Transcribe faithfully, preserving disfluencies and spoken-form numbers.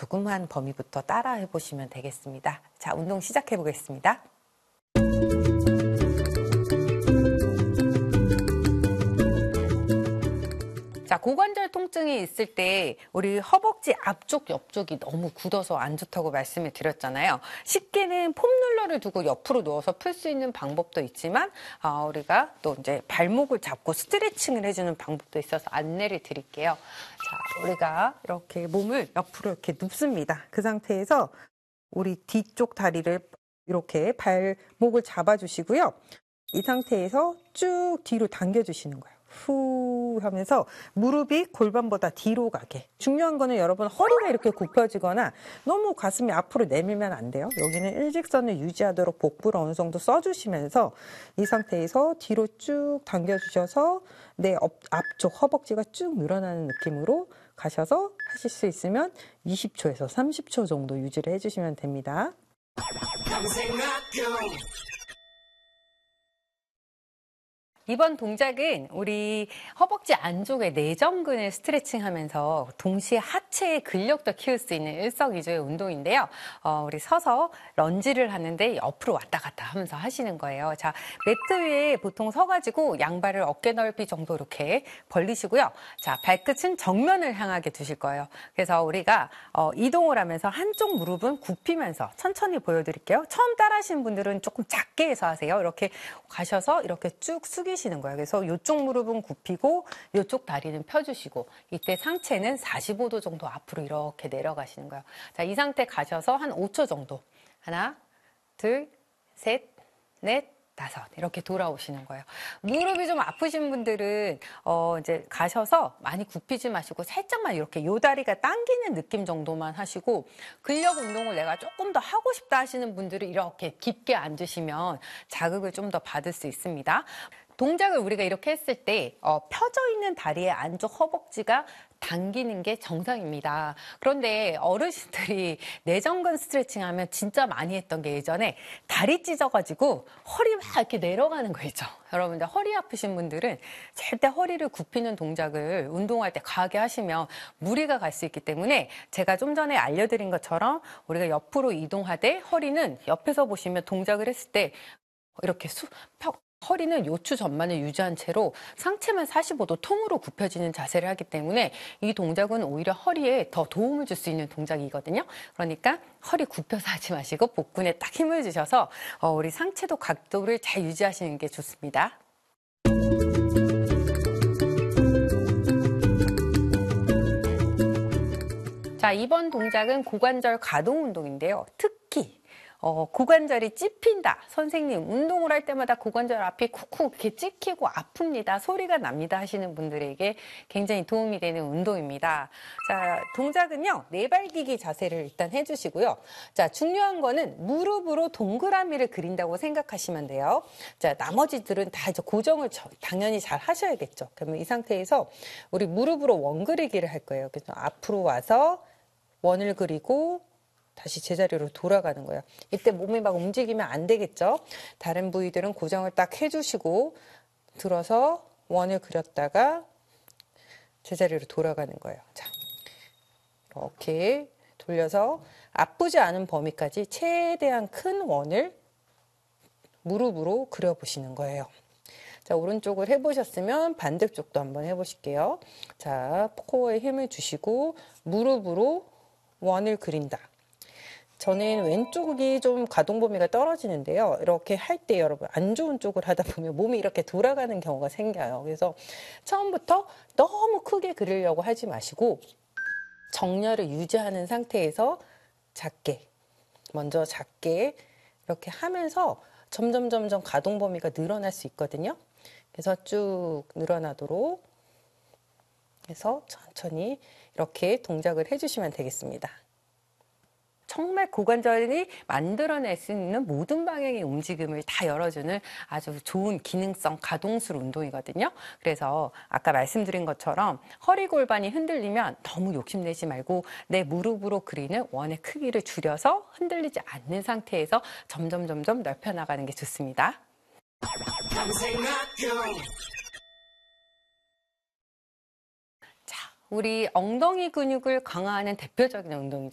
조그만 범위부터 따라 해보시면 되겠습니다. 자, 운동 시작해 보겠습니다. 자, 고관절 통증이 있을 때 우리 허벅지 앞쪽, 옆쪽이 너무 굳어서 안 좋다고 말씀을 드렸잖아요. 쉽게는 폼롤러를 두고 옆으로 누워서 풀 수 있는 방법도 있지만 어, 우리가 또 이제 발목을 잡고 스트레칭을 해주는 방법도 있어서 안내를 드릴게요. 자, 우리가 이렇게 몸을 옆으로 이렇게 눕습니다. 그 상태에서 우리 뒤쪽 다리를 이렇게 발목을 잡아주시고요. 이 상태에서 쭉 뒤로 당겨주시는 거예요. 후 하면서 무릎이 골반보다 뒤로 가게. 중요한 거는 여러분 허리가 이렇게 굽혀지거나 너무 가슴이 앞으로 내밀면 안 돼요. 여기는 일직선을 유지하도록 복부를 어느 정도 써주시면서 이 상태에서 뒤로 쭉 당겨주셔서 내 앞쪽 허벅지가 쭉 늘어나는 느낌으로 가셔서 하실 수 있으면 이십 초에서 삼십 초 정도 유지를 해주시면 됩니다. 이번 동작은 우리 허벅지 안쪽의 내전근을 스트레칭하면서 동시에 하체의 근력도 키울 수 있는 일석이조의 운동인데요. 어, 우리 서서 런지를 하는데 옆으로 왔다 갔다 하면서 하시는 거예요. 자, 매트 위에 보통 서가지고 양발을 어깨 넓이 정도 이렇게 벌리시고요. 자, 발끝은 정면을 향하게 두실 거예요. 그래서 우리가 어, 이동을 하면서 한쪽 무릎은 굽히면서 천천히 보여드릴게요. 처음 따라 하시는 분들은 조금 작게 해서 하세요. 이렇게 가셔서 이렇게 쭉 숙이 시는 거예요. 그래서 이쪽 무릎은 굽히고 이쪽 다리는 펴주시고 이때 상체는 사십오 도 정도 앞으로 이렇게 내려가시는 거예요. 자, 이 상태 가셔서 한 오 초 정도. 하나, 둘, 셋, 넷, 다섯 이렇게 돌아오시는 거예요. 무릎이 좀 아프신 분들은 어 이제 가셔서 많이 굽히지 마시고 살짝만 이렇게 요 다리가 당기는 느낌 정도만 하시고 근력 운동을 내가 조금 더 하고 싶다 하시는 분들은 이렇게 깊게 앉으시면 자극을 좀 더 받을 수 있습니다. 동작을 우리가 이렇게 했을 때 어, 펴져 있는 다리의 안쪽 허벅지가 당기는 게 정상입니다. 그런데 어르신들이 내전근 스트레칭 하면 진짜 많이 했던 게 예전에 다리 찢어가지고 허리 막 이렇게 내려가는 거 있죠. 여러분들 허리 아프신 분들은 절대 허리를 굽히는 동작을 운동할 때 과하게 하시면 무리가 갈 수 있기 때문에 제가 좀 전에 알려드린 것처럼 우리가 옆으로 이동하되 허리는 옆에서 보시면 동작을 했을 때 이렇게 수, 펴, 허리는 요추 전만을 유지한 채로 상체만 사십오 도 통으로 굽혀지는 자세를 하기 때문에 이 동작은 오히려 허리에 더 도움을 줄 수 있는 동작이거든요. 그러니까 허리 굽혀서 하지 마시고 복근에 딱 힘을 주셔서 어, 우리 상체도 각도를 잘 유지하시는 게 좋습니다. 자, 이번 동작은 고관절 가동 운동인데요. 특히 어, 고관절이 찝힌다. 선생님, 운동을 할 때마다 고관절 앞이 쿡쿡 이렇게 찍히고 아픕니다. 소리가 납니다. 하시는 분들에게 굉장히 도움이 되는 운동입니다. 자, 동작은요, 네발기기 자세를 일단 해주시고요. 자, 중요한 거는 무릎으로 동그라미를 그린다고 생각하시면 돼요. 자, 나머지들은 다 이제 고정을 저, 당연히 잘 하셔야겠죠. 그러면 이 상태에서 우리 무릎으로 원 그리기를 할 거예요. 그래서 앞으로 와서 원을 그리고 다시 제자리로 돌아가는 거예요. 이때 몸이 막 움직이면 안 되겠죠. 다른 부위들은 고정을 딱 해주시고 들어서 원을 그렸다가 제자리로 돌아가는 거예요. 자, 이렇게 돌려서 아프지 않은 범위까지 최대한 큰 원을 무릎으로 그려보시는 거예요. 자, 오른쪽을 해보셨으면 반대쪽도 한번 해보실게요. 자, 코어에 힘을 주시고 무릎으로 원을 그린다. 저는 왼쪽이 좀 가동 범위가 떨어지는데요. 이렇게 할 때 여러분 안 좋은 쪽을 하다 보면 몸이 이렇게 돌아가는 경우가 생겨요. 그래서 처음부터 너무 크게 그리려고 하지 마시고 정렬을 유지하는 상태에서 작게, 먼저 작게 이렇게 하면서 점점 점점 가동 범위가 늘어날 수 있거든요. 그래서 쭉 늘어나도록 해서 천천히 이렇게 동작을 해주시면 되겠습니다. 정말 고관절이 만들어낼 수 있는 모든 방향의 움직임을 다 열어주는 아주 좋은 기능성 가동술 운동이거든요. 그래서 아까 말씀드린 것처럼 허리 골반이 흔들리면 너무 욕심내지 말고 내 무릎으로 그리는 원의 크기를 줄여서 흔들리지 않는 상태에서 점점 점점 넓혀나가는 게 좋습니다. 자, 우리 엉덩이 근육을 강화하는 대표적인 운동이죠.